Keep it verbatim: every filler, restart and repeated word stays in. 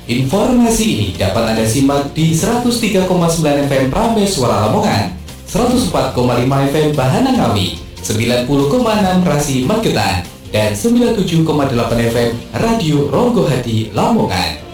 Informasi ini dapat Anda simak di seratus tiga koma sembilan F M Prame Suara Lamongan, seratus empat koma lima F M Bahana Ngawi, sembilan puluh koma enam Rasi Magetan, dan sembilan puluh tujuh koma delapan F M Radio Ronggo Hati Lamongan.